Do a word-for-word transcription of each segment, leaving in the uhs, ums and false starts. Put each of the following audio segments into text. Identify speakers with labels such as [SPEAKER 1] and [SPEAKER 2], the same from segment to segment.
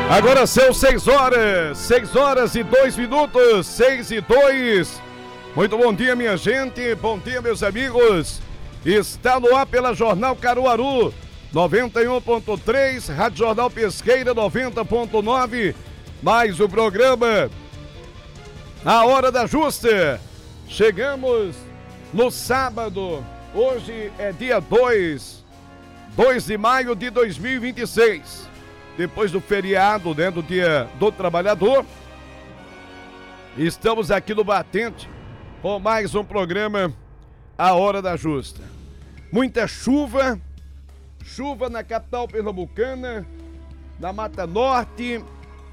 [SPEAKER 1] Agora são seis horas, seis horas e dois minutos, seis e dois. Muito bom dia, minha gente, bom dia, meus amigos. Está no ar pela Jornal Caruaru, noventa e um ponto três, Rádio Jornal Pesqueira, noventa ponto nove, mais o programa A Hora da Justa. Chegamos no sábado, hoje é dia dois, dois de maio de dois mil e vinte e seis. Depois do feriado, né, do Dia do Trabalhador, estamos aqui no Batente com mais um programa A Hora da Justa. Muita chuva, chuva na capital pernambucana, na Mata Norte,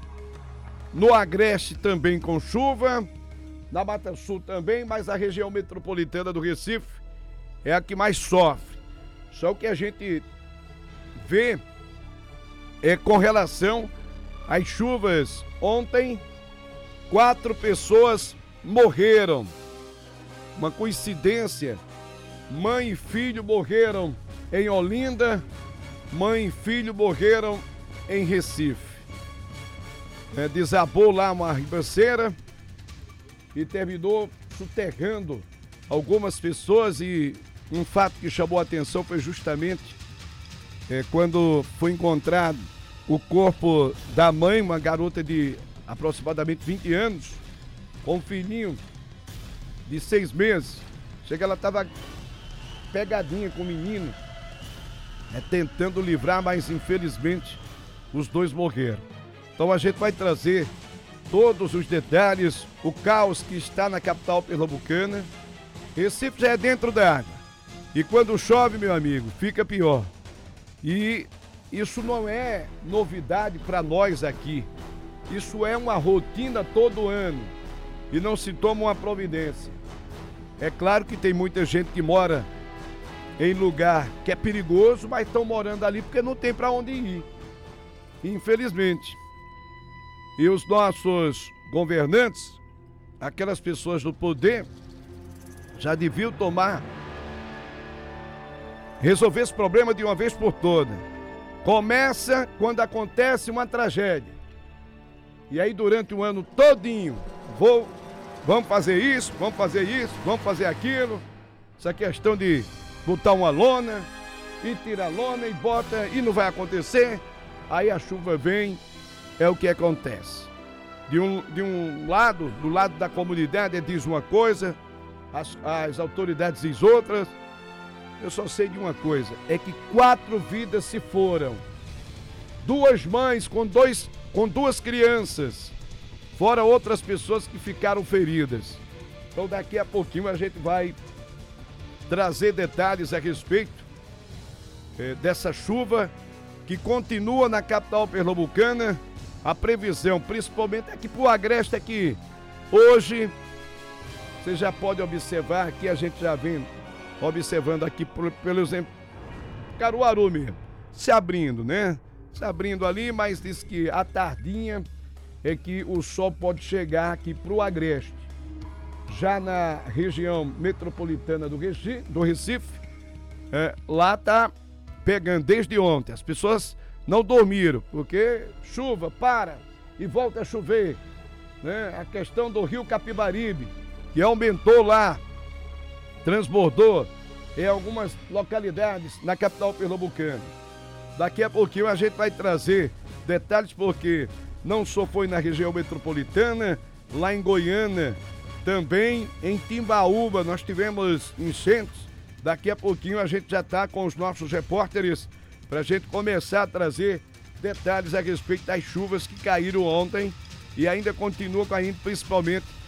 [SPEAKER 1] no Agreste também com chuva, na Mata Sul também, mas a região metropolitana do Recife é a que mais sofre. Só que a gente vê é com relação às chuvas. Ontem, quatro pessoas morreram. Uma coincidência. Mãe e filho morreram em Olinda, mãe e filho morreram em Recife. É, desabou lá uma ribanceira e terminou soterrando algumas pessoas, e um fato que chamou a atenção foi justamente É, quando foi encontrado o corpo da mãe, uma garota de aproximadamente vinte anos, com um filhinho de seis meses. Chega, ela estava pegadinha com o menino, né, tentando livrar, mas infelizmente os dois morreram. Então a gente vai trazer todos os detalhes, o caos que está na capital pernambucana. Recife já é dentro da água, e quando chove, meu amigo, fica pior. E isso não é novidade para nós aqui. Isso é uma rotina todo ano e não se toma uma providência. É claro que tem muita gente que mora em lugar que é perigoso, mas estão morando ali porque não tem para onde ir, infelizmente. E os nossos governantes, aquelas pessoas do poder, já deviam tomar resolver esse problema de uma vez por todas. Começa quando acontece uma tragédia. E aí durante o ano todinho, vou, vamos fazer isso, vamos fazer isso, vamos fazer aquilo. Essa questão de botar uma lona e tira a lona e bota e não vai acontecer. Aí a chuva vem, é o que acontece. De um, de um lado, do lado da comunidade, diz uma coisa, as, as autoridades diz outras. Eu só sei de uma coisa, é que quatro vidas se foram. Duas mães com, dois, com duas crianças, fora outras pessoas que ficaram feridas. Então daqui a pouquinho a gente vai trazer detalhes a respeito eh, dessa chuva que continua na capital pernambucana. A previsão, principalmente aqui para o Agreste, é que hoje, você já pode observar que a gente já vem observando aqui, por, pelo exemplo, Caruaru mesmo, se abrindo, né? Se abrindo ali, mas diz que à tardinha é que o sol pode chegar aqui para o Agreste. Já na região metropolitana do Recife, do Recife é, lá tá pegando desde ontem. As pessoas não dormiram, porque chuva, para e volta a chover, né? A questão do rio Capibaribe, que aumentou lá, transbordou em algumas localidades na capital pernambucana. Daqui a pouquinho a gente vai trazer detalhes, porque não só foi na região metropolitana, lá em Goiânia, também em Timbaúba nós tivemos enchentes. Daqui a pouquinho a gente já está com os nossos repórteres para a gente começar a trazer detalhes a respeito das chuvas que caíram ontem e ainda continuam caindo, principalmente